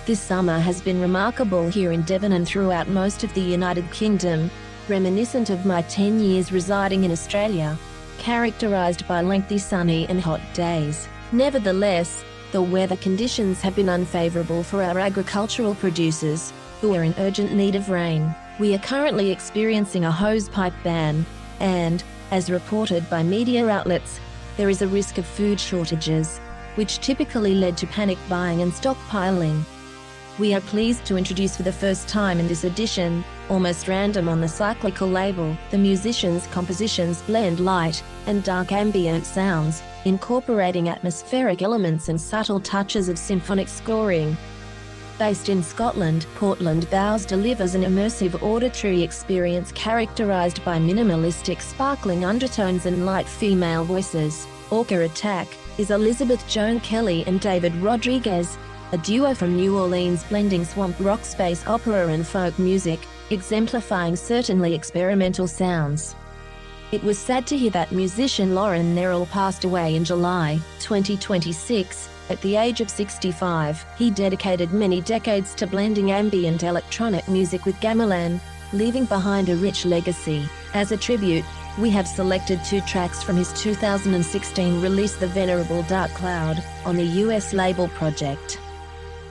This summer has been remarkable here in Devon and throughout most of the United Kingdom, reminiscent of my 10 years residing in Australia, characterised by lengthy sunny and hot days. Nevertheless, the weather conditions have been unfavourable for our agricultural producers, who are in urgent need of rain. We are currently experiencing a hosepipe ban, and, as reported by media outlets, there is a risk of food shortages, which typically led to panic buying and stockpiling. We are pleased to introduce for the first time in this edition, Almost Random on the Cyclical label, the musicians' compositions blend light and dark ambient sounds, incorporating atmospheric elements and subtle touches of symphonic scoring. Based in Scotland, Portland Bowes delivers an immersive auditory experience characterised by minimalistic sparkling undertones and light female voices. Orca Attack is Elizabeth Joan Kelly and David Rodriguez, a duo from New Orleans blending swamp rock, space opera and folk music, exemplifying certainly experimental sounds. It was sad to hear that musician Lauren Nerrell passed away in July 2026, at the age of 65. He dedicated many decades to blending ambient electronic music with gamelan, leaving behind a rich legacy. As a tribute, we have selected 2 tracks from his 2016 release The Venerable Dark Cloud, on the US label Project.